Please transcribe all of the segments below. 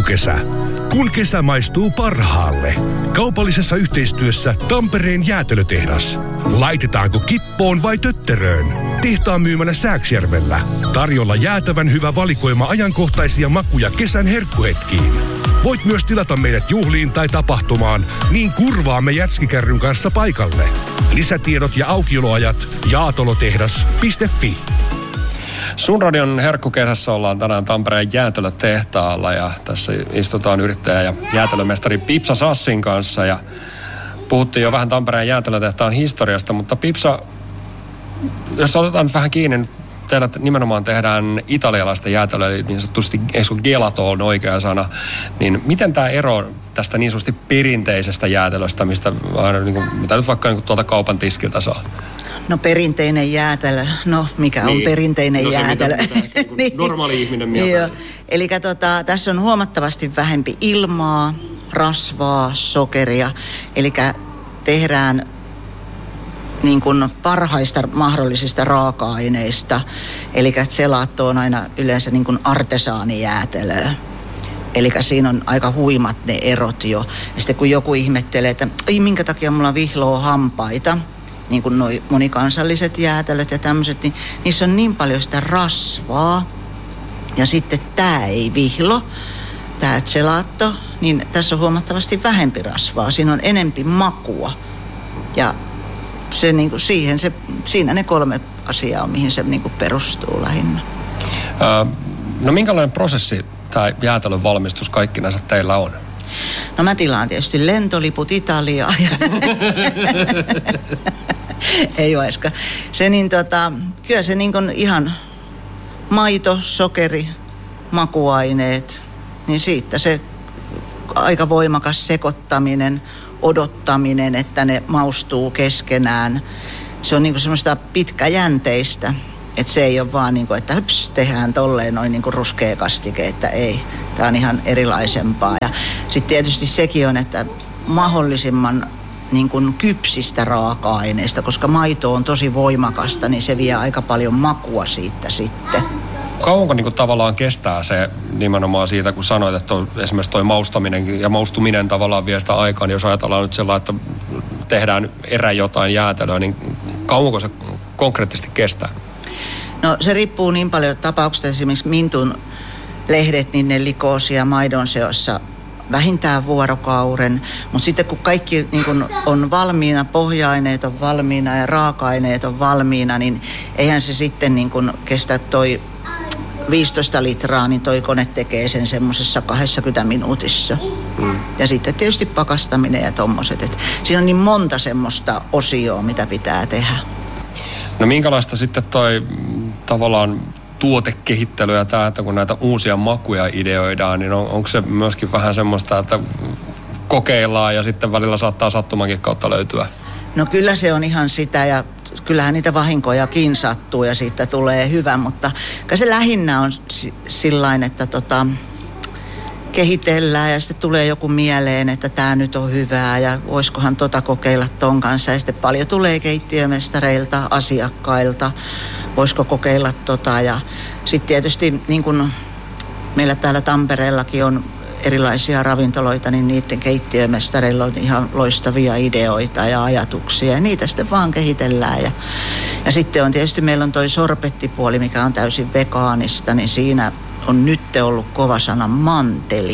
herkkukesä. Kun kesä maistuu parhaalle. Kaupallisessa yhteistyössä Tampereen jäätelötehdas. Laitetaanko kippoon vai tötteröön? Tehtaan myymänä Sääksjärvellä. Tarjolla jäätävän hyvä valikoima ajankohtaisia makuja kesän herkkuhetkiin. Voit myös tilata meidät juhliin tai tapahtumaan, niin kurvaamme jätskikärryn kanssa paikalle. Lisätiedot ja aukioloajat jaatolotehdas.fi. Sun radion herkkukesässä ollaan tänään Tampereen jäätelötehtaalla ja tässä istutaan yrittäjä ja jäätelömestari Pipsa Sassin kanssa ja puhuttiin jo vähän Tampereen jäätelötehtaan historiasta, mutta Pipsa, jos otetaan nyt vähän kiinni, teillä nimenomaan tehdään italialaista jäätelöä, eli niin sanotusti, eikö gelato on oikea sana, niin miten tämä ero tästä niin sanotusti perinteisestä jäätelöstä, mistä mitä nyt vaikka niin tuolta kaupan tiskiltä saa? No perinteinen jäätelö, no mikä on perinteinen jäätelö? Niin. Normaali ihminen mieltä. Eli tässä on huomattavasti vähempi ilmaa, rasvaa, sokeria, eli tehdään niin kuin parhaista mahdollisista raaka-aineista, eli gelato on aina yleensä niin kuin artesaanijäätelöä. Eli siinä on aika huimat ne erot jo. Ja sitten kun joku ihmettelee, että ei minkä takia mulla vihloo hampaita, niin kuin noi monikansalliset jäätelöt ja tämmöiset, niin niissä on niin paljon sitä rasvaa. Ja sitten tää ei vihlo, tää gelato, niin tässä on huomattavasti vähempi rasvaa. Siinä on enempi makua. Ja se, niin kuin siinä ne 3 asiaa on, mihin se niin kuin perustuu lähinnä. No minkälainen prosessi tämä jäätelön valmistus kaikkinensa teillä on? No mä tilaan tietysti lentoliput Italiaan. Ei vaiska. Se niin kyllä se niin kuin ihan maito, sokeri, makuaineet, niin siitä se aika voimakas sekoittaminen, odottaminen, että ne maustuu keskenään. Se on niin kuin semmoista pitkäjänteistä. Että se ei ole vaan niin kuin, että hyps, tehdään tolleen noin niin kuin ruskea kastike, että ei. Tämä on ihan erilaisempaa. Ja sitten tietysti sekin on, että mahdollisimman niin kuin kypsistä raaka-aineista, koska maito on tosi voimakasta, niin se vie aika paljon makua siitä sitten. Kauanko niin kuin tavallaan kestää se nimenomaan siitä, kun sanoit, että esimerkiksi toi maustaminen ja maustuminen tavallaan vie sitä aikaa, niin jos ajatellaan nyt sellainen, että tehdään jotain jäätelöä, niin kauanko se konkreettisesti kestää? No se riippuu niin paljon tapauksista, esimerkiksi mintun lehdet, niin ne likoo siellä maidon seossa vähintään vuorokauden, mutta sitten kun kaikki niin kun on valmiina, pohja-aineet on valmiina ja raaka-aineet on valmiina, niin eihän se sitten niin kun kestä toi 15 litraa, niin toi kone tekee sen semmoisessa 20 minuutissa. Ja sitten tietysti pakastaminen ja tommoset. Siinä on niin monta semmoista osioa, mitä pitää tehdä. No minkälaista sitten toi tavallaan tuotekehittely ja tämä, että kun näitä uusia makuja ideoidaan, niin onko se myöskin vähän semmoista, että kokeillaan ja sitten välillä saattaa sattumankin kautta löytyä? No kyllä se on ihan sitä ja kyllähän niitä vahinkojakin sattuu ja siitä tulee hyvä, mutta se lähinnä on sillain, että kehitellään ja sitten tulee joku mieleen, että tämä nyt on hyvää ja voisikohan kokeilla ton kanssa. Ja sitten paljon tulee keittiömestareilta, asiakkailta, voisiko kokeilla ja sitten tietysti niin kuin meillä täällä Tampereellakin on erilaisia ravintoloita, niin niiden keittiömestareilla on ihan loistavia ideoita ja ajatuksia ja niitä sitten vaan kehitellään. Ja sitten on tietysti meillä on toi sorpettipuoli, mikä on täysin vegaanista, niin siinä on nyt ollut kova sana manteli.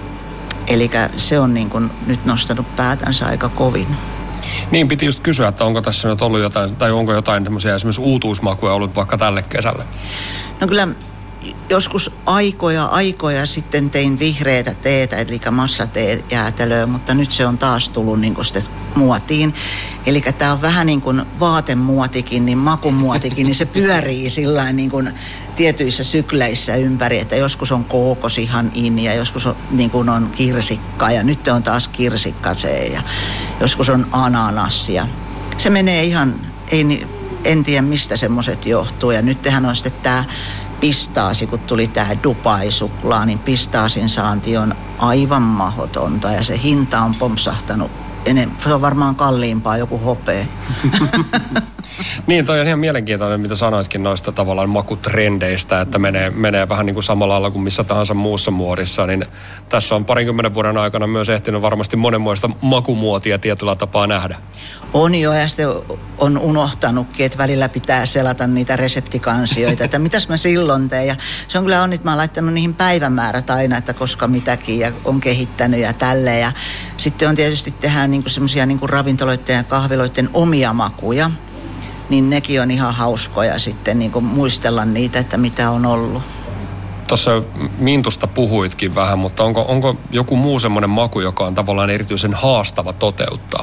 Eli se on niin kuin nyt nostanut päätänsä aika kovin. Niin, piti just kysyä, että onko tässä nyt ollut jotain, tai onko jotain semmoisia esimerkiksi uutuusmakuja ollut vaikka tälle kesälle? No kyllä joskus aikoja sitten tein vihreätä teetä, eli massateejäätelöä, mutta nyt se on taas tullut niin kuin sitten muotiin. Eli tämä on vähän niin kuin vaatemuotikin, niin makumuotikin, niin se pyörii sillain niin kuin tietyissä sykleissä ympäri, että joskus on kookos ihan in ja joskus on, niin kuin on kirsikka ja nyt on taas kirsikkasee ja joskus on ananas ja se menee ihan, en tiedä mistä semmoiset johtuu ja nythän on sitten tämä pistaasi, kun tuli tämä Dubai-suklaa, niin pistaasin saanti on aivan mahdotonta ja se hinta on pompsahtanut. Se on varmaan kalliimpaa joku hopea. Niin, toi on ihan mielenkiintoinen, mitä sanoitkin noista tavallaan makutrendeistä, että menee vähän niin kuin samalla lailla kuin missä tahansa muussa muodissa, niin tässä on 20 vuoden aikana myös ehtinyt varmasti monenmoista makumuotia tietyllä tapaa nähdä. On jo, ja sitten on unohtanutkin, että välillä pitää selata niitä reseptikansioita, että mitäs mä silloin teen. Ja se on kyllä että mä oon laittanut niihin päivämäärät aina, että koska mitäkin, ja on kehittänyt ja tälleen. Ja sitten on tietysti tehdään niinku semmoisia niinku ravintoloiden ja kahviloiden omia makuja, niin nekin on ihan hauskoja sitten niinku muistella niitä, että mitä on ollut. Tuossa mintusta puhuitkin vähän, mutta onko joku muu semmoinen maku, joka on tavallaan erityisen haastava toteuttaa?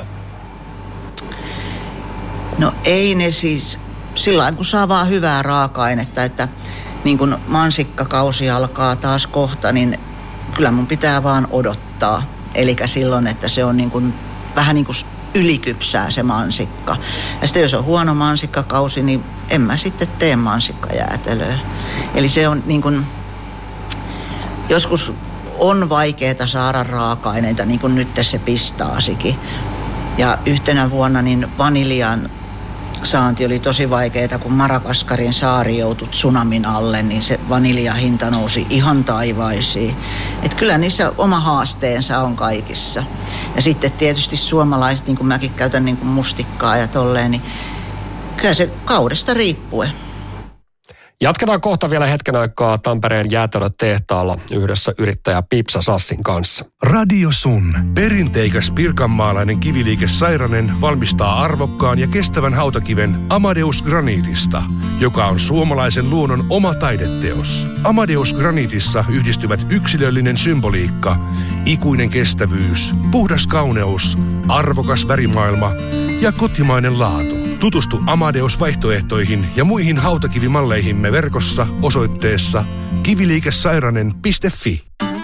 No ei ne siis, sillä kun saa vaan hyvää raaka-ainetta, että niin kun mansikkakausi alkaa taas kohta, niin kyllä mun pitää vaan odottaa. Elikkä silloin, että se on niin kun, vähän niin kuin ylikypsää se mansikka. Ja sitten jos on huono mansikkakausi, niin en mä sitten tee mansikkajäätelöä. Eli se on niin kun, joskus on vaikeaa saada raaka-aineita, niin kuin nyt se pistaasikin. Ja yhtenä vuonna niin vaniljan saanti oli tosi vaikeaa, kun Madagaskarin saari joutui tsunamin alle, niin se vaniljahinta nousi ihan taivaisiin. Että kyllä niissä oma haasteensa on kaikissa. Ja sitten tietysti suomalaiset, niin kuin mäkin käytän niin kuin mustikkaa ja tolleen, niin kyllä se kaudesta riippuen. Jatketaan kohta vielä hetken aikaa Tampereen jäätelötehtaalla yhdessä yrittäjä Pipsa Sassin kanssa. Radio Sun. Perinteikäs pirkanmaalainen kiviliike Sairanen valmistaa arvokkaan ja kestävän hautakiven Amadeus Granitista, joka on suomalaisen luonnon oma taideteos. Amadeus Granitissa yhdistyvät yksilöllinen symboliikka, ikuinen kestävyys, puhdas kauneus, arvokas värimaailma ja kotimainen laatu. Tutustu Amadeus-vaihtoehtoihin ja muihin hautakivimalleihimme verkossa osoitteessa kiviliikesairanen.fi.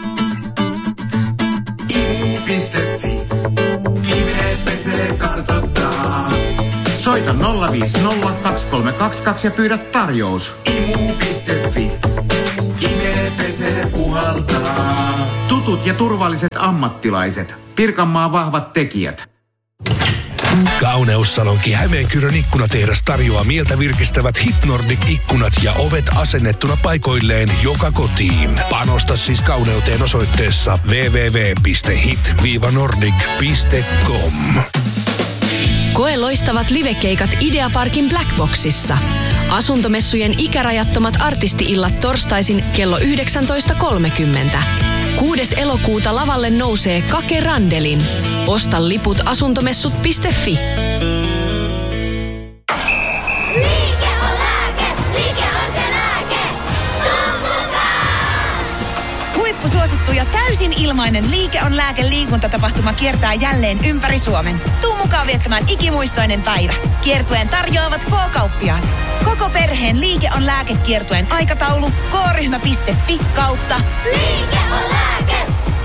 Imu.fi. Nimet pesee kartoittaa. Soita 050 2322 ja pyydä tarjous. Imu.fi. Nimet pesee puhaltaa. Tutut ja turvalliset ammattilaiset. Pirkanmaan vahvat tekijät. Kauneussalonki Hämeenkyrön ikkunatehdas tarjoaa mieltä virkistävät Hit Nordic-ikkunat ja ovet asennettuna paikoilleen joka kotiin. Panosta siis kauneuteen osoitteessa www.hit-nordic.com. Koe loistavat livekeikat Ideaparkin Blackboxissa. Asuntomessujen ikärajattomat artisti-illat torstaisin kello 19.30. 6. elokuuta lavalle nousee Kake Randelin. Osta liput asuntomessut.fi. Liike on lääke, liike on se lääke. Tuu mukaan! Huippusuosittu ja täysin ilmainen Liike on lääke -liikuntatapahtuma kiertää jälleen ympäri Suomen. Tuu mukaan viettämään ikimuistoinen päivä. Kiertueen tarjoavat K-kauppiaat. Koko perheen Liike on lääke -kiertueen aikataulu k-ryhmä.fi/. Liike on lääke.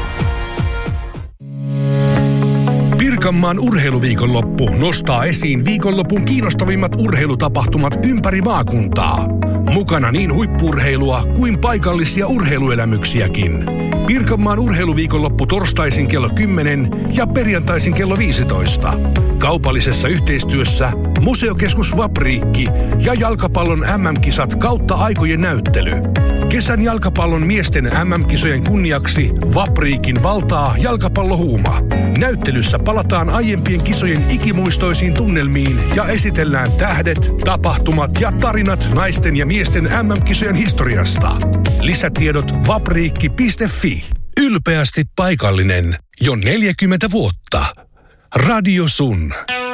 Pirkanmaan urheiluviikonloppu nostaa esiin viikonlopun kiinnostavimmat urheilutapahtumat ympäri maakuntaa. Mukana niin huippu-urheilua kuin paikallisia urheiluelämyksiäkin. Pirkanmaan urheiluviikonloppu torstaisin kello 10 ja perjantaisin kello 15. Kaupallisessa yhteistyössä Museokeskus Vapriikki ja jalkapallon MM-kisat kautta aikojen näyttely. Kesän jalkapallon miesten MM-kisojen kunniaksi Vapriikin valtaa jalkapallohuuma. Näyttelyssä palataan aiempien kisojen ikimuistoisiin tunnelmiin ja esitellään tähdet, tapahtumat ja tarinat naisten ja miesten MM-kisojen historiasta. Lisätiedot vapriikki.fi. Ylpeästi paikallinen jo 40 vuotta. Radio Sun.